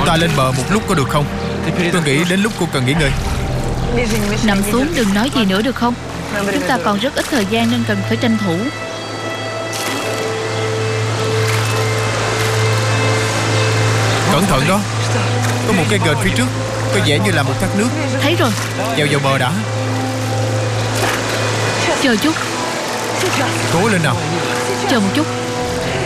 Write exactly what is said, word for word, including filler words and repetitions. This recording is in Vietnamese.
Chúng ta lên bờ một lúc có được không? Tôi nghĩ đến lúc cô cần nghỉ ngơi. Nằm xuống đừng nói gì nữa được không? Chúng ta còn rất ít thời gian nên cần phải tranh thủ. Cẩn thận đó, có một cái ghềnh phía trước, có vẻ như là một thác nước. Thấy rồi. Chèo vào bờ đã. Chờ chút. Cố lên nào. Chờ một chút.